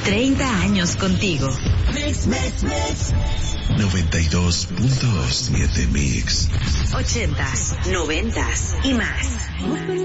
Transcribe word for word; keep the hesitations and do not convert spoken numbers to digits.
treinta años contigo. Mix, mix, mix. noventa y dos punto siete Mix. ochentas, noventas y más.